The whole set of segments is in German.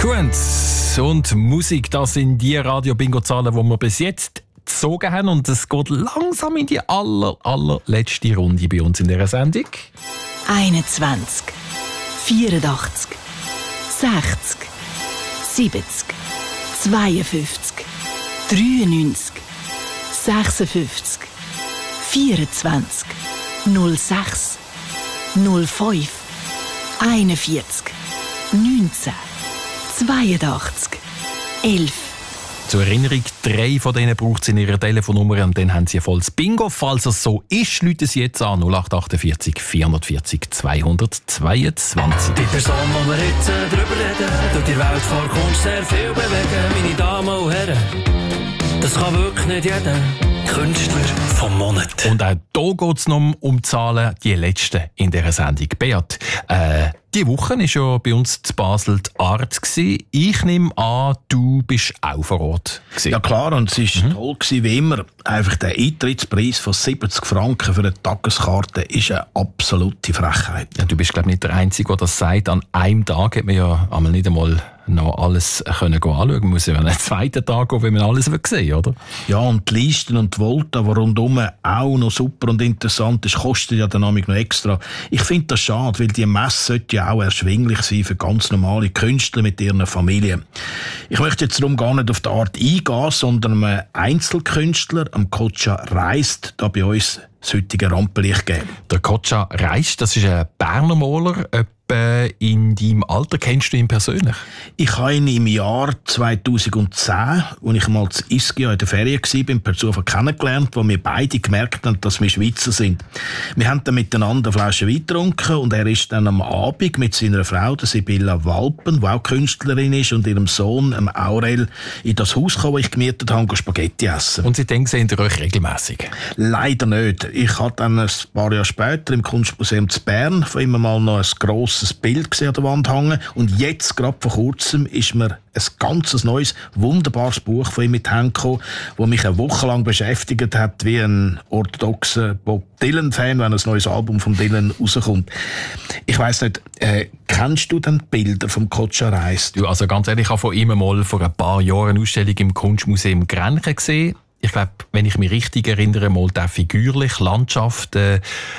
Kunst und Musik, das sind die Radio-Bingo-Zahlen, die wir bis jetzt gezogen haben. Und es geht langsam in die allerletzte Runde bei uns in dieser Sendung. 21, 84, 60, 70, 52, 93, 56, 24, 06, 05, 41, 19, 82, 11. Zur Erinnerung, 3 von denen braucht es in ihrer Telefonnummer und dann haben sie ein volles Bingo. Falls es so ist, rufen Sie jetzt an 0848 440 222. Die Person, die wir jetzt drüber reden, durch die Welt vor Kunst sehr viel bewegen. Meine Damen und Herren, das kann wirklich nicht jeder. Künstler vom Monat. Und auch hier geht es noch um Zahlen, die letzten in dieser Sendung. Beat, diese Woche war ja bei uns zu Basel die Art. Ich nehme an, du bist auch vor Ort gewesen. Ja klar, und es war toll gewesen, wie immer. Einfach der Eintrittspreis von 70 Franken für eine Tageskarte ist eine absolute Frechheit. Ja, du bist, glaube ich, nicht der Einzige, der das sagt. An einem Tag hat man ja einmal nicht einmal noch alles anschauen können. Man muss ja einen zweiten Tag gehen, wenn man alles sehen will, oder? Ja, und die Listen und die Volta, die rundum auch noch super und interessant ist, kostet ja dann noch extra. Ich finde das schade, weil die Messe sollte ja auch erschwinglich sein für ganz normale Künstler mit ihren Familien. Ich möchte jetzt darum gar nicht auf die Art eingehen, sondern einem Einzelkünstler, am Kocha Reist, da bei uns das heutige Rampenlicht geben. Der Kocha Reist, das ist ein Berner Maler. In deinem Alter kennst du ihn persönlich? Ich habe ihn im Jahr 2010, als ich mal in Ischia in der Ferien war, per Zufall kennengelernt, wo wir beide gemerkt haben, dass wir Schweizer sind. Wir haben dann miteinander eine Flasche Wein getrunken und er ist dann am Abend mit seiner Frau, der Sibylla Walpen, die auch Künstlerin ist, und ihrem Sohn, Aurel, in das Haus gekommen, das ich gemietet habe, Spaghetti essen. Und seitdem sehen ihr euch regelmässig? Leider nicht. Ich habe dann ein paar Jahre später im Kunstmuseum zu Bern von ihm mal noch ein grosses Bild an der Wand hängen, und jetzt, gerade vor kurzem, ist mir ein ganz neues, wunderbares Buch von ihm mit gekommen, das mich eine Woche lang beschäftigt hat, wie ein orthodoxer Bob Dylan-Fan, wenn ein neues Album von Dylan rauskommt. Ich weiss nicht, kennst du denn die Bilder vom Kocha Reist? Du, also ganz ehrlich, ich habe von ihm mal vor ein paar Jahren eine Ausstellung im Kunstmuseum Grenchen gesehen. Ich glaube, wenn ich mich richtig erinnere, mal der figürlich, Landschaften,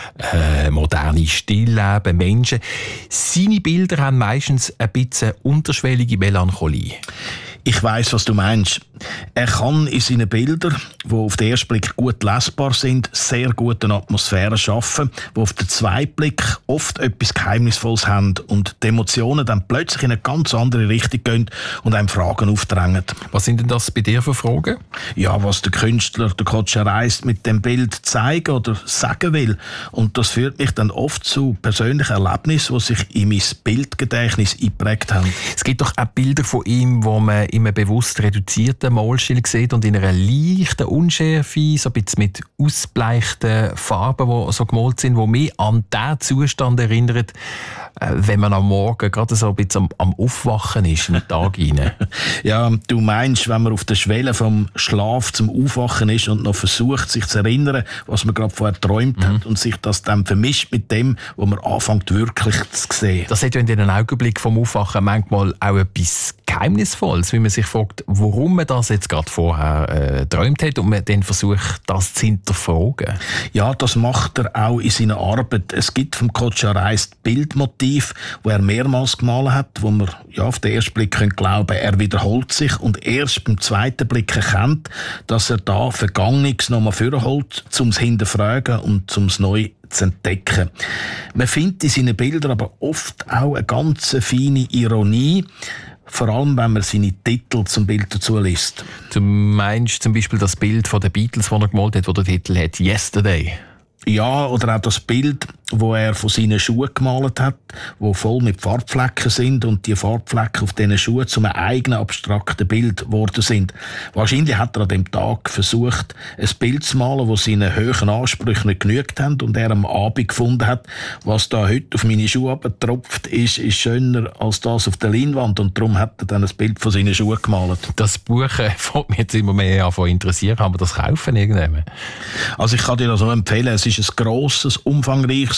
moderne Stillleben, Menschen. Seine Bilder haben meistens ein bisschen unterschwellige Melancholie. Ich weiss, was du meinst. Er kann in seinen Bildern, die auf den ersten Blick gut lesbar sind, sehr gut eine Atmosphäre schaffen, die auf den zweiten Blick oft etwas Geheimnisvolles haben und die Emotionen dann plötzlich in eine ganz andere Richtung gehen und einem Fragen aufdrängen. Was sind denn das bei dir für Fragen? Ja, was der Künstler, der Kocha Reist, mit dem Bild zeigen oder sagen will. Und das führt mich dann oft zu persönlichen Erlebnissen, die sich in mein Bildgedächtnis eingeprägt haben. Es gibt doch auch Bilder von ihm, wo man in einem bewusst reduzierten Malstil sieht und in einer leichten Unschärfe, so ein bisschen mit ausbleichten Farben, die so gemalt sind, die mich an diesen Zustand erinnert, wenn man am Morgen gerade so ein bisschen am Aufwachen ist, in den Tag hinein. Ja, du meinst, wenn man auf der Schwelle vom Schlaf zum Aufwachen ist und noch versucht, sich zu erinnern, was man gerade vorher geträumt hat, und sich das dann vermischt mit dem, was man anfängt wirklich zu sehen. Das hat ja in den Augenblick vom Aufwachen manchmal auch etwas Geheimnisvolles, wie man sich fragt, warum man das jetzt gerade vorher geträumt hat, und man dann versucht, das zu hinterfragen. Ja, das macht er auch in seiner Arbeit. Es gibt vom Kocha Reist Bildmotiv, wo er mehrmals gemalt hat, wo man ja auf den ersten Blick glauben könnte, er wiederholt sich, und erst beim zweiten Blick erkennt, dass er da Vergangenes nochmal vorholt, um es hinterfragen und um es neu zu entdecken. Man findet in seinen Bildern aber oft auch eine ganz feine Ironie, vor allem, wenn man seine Titel zum Bild dazu liest. Du meinst zum Beispiel das Bild von den Beatles, das er gemalt hat, wo der Titel hat «Yesterday». Ja, oder auch das Bild, wo er von seinen Schuhen gemalt hat, wo voll mit Farbflecken sind und die Farbflecken auf diesen Schuhen zu einem eigenen abstrakten Bild geworden sind. Wahrscheinlich hat er an dem Tag versucht, ein Bild zu malen, das seinen hohen Ansprüchen nicht genügt hat, und er am Abend gefunden hat, was da heute auf meine Schuhe abgetropft ist schöner als das auf der Leinwand, und darum hat er dann ein Bild von seinen Schuhen gemalt. Das Buch fällt mich jetzt immer mehr an interessieren. Kann man das kaufen irgendwann? Also ich kann dir das auch empfehlen. Es ist ein grosses, umfangreiches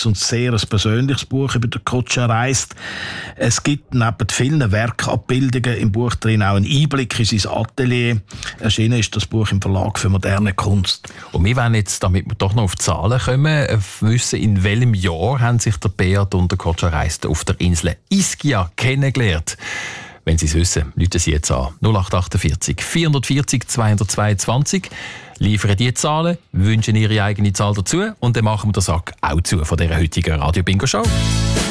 und sehr ein persönliches Buch über den Kotscha reist. Es gibt neben vielen Werkabbildungen im Buch drin auch einen Einblick in sein Atelier. Erschienen ist das Buch im Verlag für moderne Kunst. Und wir wollen jetzt, damit wir doch noch auf die Zahlen kommen, wissen, in welchem Jahr haben sich der Beat und der Kotscha reist auf der Insel Ischia kennengelernt. Wenn Sie es wissen, rufen Sie jetzt an. 0848 440 222. Liefern die Zahlen, wünschen Ihre eigene Zahl dazu und dann machen wir den Sack auch zu von dieser heutigen Radio-Bingo-Show.